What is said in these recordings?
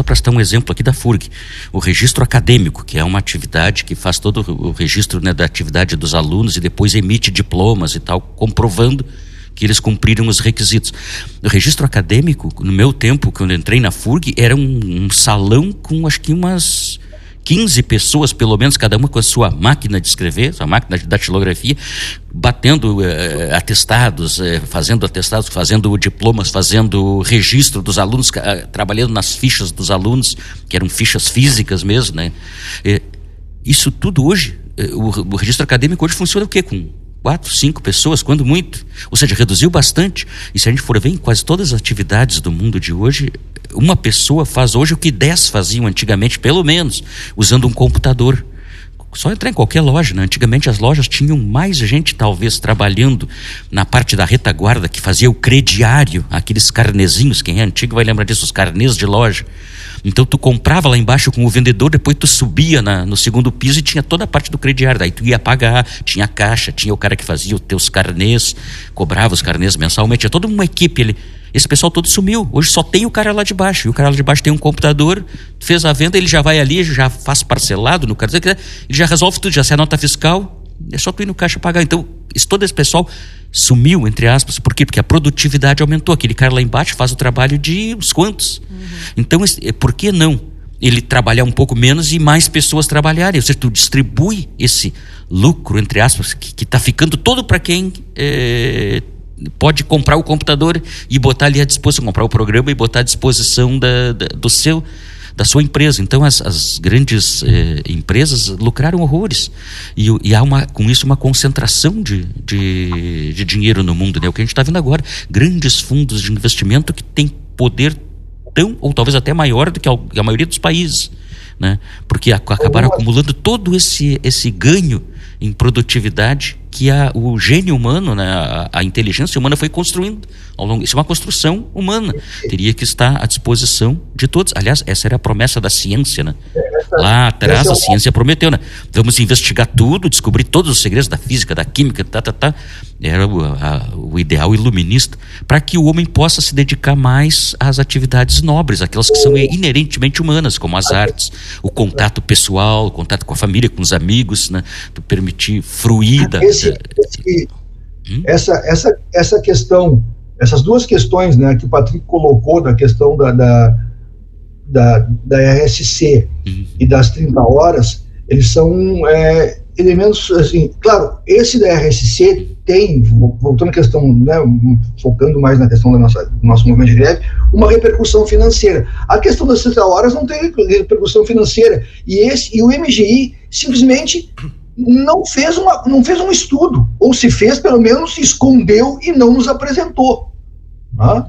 só para citar um exemplo aqui da FURG, o registro acadêmico, que é uma atividade que faz todo o registro, né, da atividade dos alunos e depois emite diplomas e tal, comprovando que eles cumpriram os requisitos. O registro acadêmico, no meu tempo, quando eu entrei na FURG, era um salão com acho que umas 15 pessoas, pelo menos, cada uma com a sua máquina de escrever, sua máquina de datilografia, batendo atestados, fazendo diplomas, fazendo registro dos alunos, trabalhando nas fichas dos alunos, que eram fichas físicas mesmo, né? Isso tudo hoje, o registro acadêmico hoje funciona o quê? Com 4, 5 pessoas, quando muito. Ou seja, reduziu bastante. E se a gente for ver em quase todas as atividades do mundo de hoje, uma pessoa faz hoje o que 10 faziam antigamente, pelo menos, usando um computador. Só entrar em qualquer loja, né? Antigamente as lojas tinham mais gente, talvez, trabalhando na parte da retaguarda, que fazia o crediário, aqueles carnezinhos. Quem é antigo vai lembrar disso, os carnês de loja. Então tu comprava lá embaixo com o vendedor, depois tu subia no segundo piso e tinha toda a parte do crediário. Daí tu ia pagar, tinha caixa, tinha o cara que fazia os teus carnês, cobrava os carnês mensalmente, tinha toda uma equipe ali. Esse pessoal todo sumiu, hoje só tem o cara lá de baixo, e o cara lá de baixo tem um computador, fez a venda, ele já vai ali, já faz parcelado no cartão, ele já resolve tudo, já sai a nota fiscal, é só tu ir no caixa pagar. Então todo esse pessoal sumiu, entre aspas. Por quê? Porque a produtividade aumentou. Aquele cara lá embaixo faz o trabalho de uns quantos. Então, por que não ele trabalhar um pouco menos e mais pessoas trabalharem? Ou seja, tu distribui esse lucro, entre aspas, que está ficando todo para quem pode comprar o computador e botar ali à disposição, comprar o programa e botar à disposição da sua empresa. Então as grandes empresas lucraram horrores e há com isso uma concentração de dinheiro no mundo, né? O que a gente está vendo agora, grandes fundos de investimento que têm poder tão, ou talvez até maior do que a maioria dos países, né? Porque acabaram acumulando todo esse ganho em produtividade que o gênio humano, né, a inteligência humana foi construindo ao longo. Isso é uma construção humana, teria que estar à disposição de todos. Aliás, essa era a promessa da ciência, né? Lá atrás a ciência prometeu, né? Vamos investigar tudo, descobrir todos os segredos da física, da química, Era o ideal iluminista, para que o homem possa se dedicar mais às atividades nobres, aquelas que são inerentemente humanas, como as artes, o contato pessoal, o contato com a família, com os amigos, né? Permitir fruir essa questão, essas duas questões, né, que o Patrick colocou, da questão da RSC e das 30 horas, eles são elementos, assim, claro, esse da RSC tem, voltando à questão, né, focando mais na questão do nosso movimento de greve, uma repercussão financeira. A questão das 30 horas não tem repercussão financeira, e o MGI simplesmente não fez um estudo, ou se fez, pelo menos se escondeu e não nos apresentou. Né?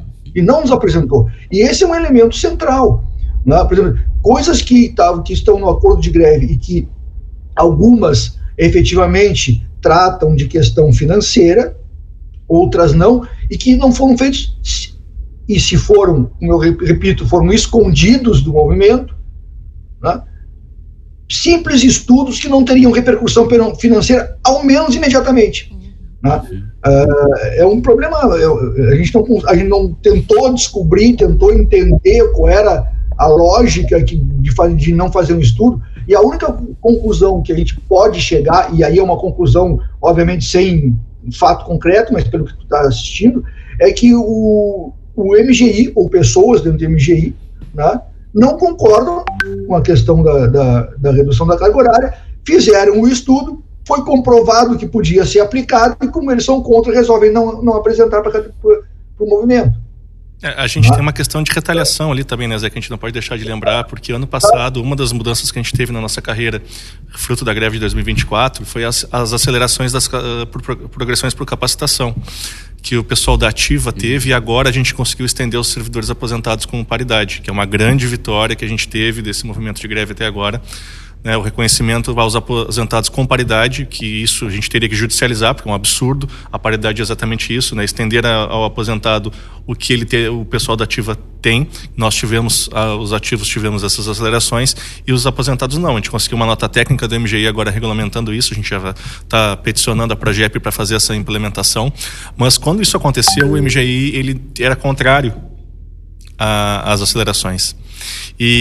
E esse é um elemento central. Né? Por exemplo, coisas que estão no acordo de greve e que algumas efetivamente tratam de questão financeira, outras não, e que não foram feitos, e se foram, como eu repito, foram escondidos do movimento, né? Simples estudos que não teriam repercussão financeira, ao menos imediatamente. Né? É um problema, a gente não tentou descobrir, tentou entender qual era a lógica de não fazer um estudo, e a única conclusão que a gente pode chegar, e aí é uma conclusão, obviamente, sem fato concreto, mas pelo que tu está assistindo, é que o MGI, ou pessoas dentro do MGI, né, não concordam com a questão da redução da carga horária, fizeram o estudo, foi comprovado que podia ser aplicado, e como eles são contra, resolvem não apresentar para o movimento. A gente tem uma questão de retaliação ali também, né, Zé, que a gente não pode deixar de lembrar, porque ano passado, uma das mudanças que a gente teve na nossa carreira, fruto da greve de 2024, foi as acelerações das progressões por capacitação, que o pessoal da Ativa teve, e agora a gente conseguiu estender os servidores aposentados com paridade, que é uma grande vitória que a gente teve desse movimento de greve até agora. O reconhecimento aos aposentados com paridade, que isso a gente teria que judicializar, porque é um absurdo. A paridade é exatamente isso, né? Estender ao aposentado o que o pessoal da Ativa tem. Nós tivemos, os ativos tivemos essas acelerações, e os aposentados não. A gente conseguiu uma nota técnica do MGI agora regulamentando isso, a gente já está peticionando a Progep para fazer essa implementação. Mas quando isso aconteceu, o MGI ele era contrário às acelerações.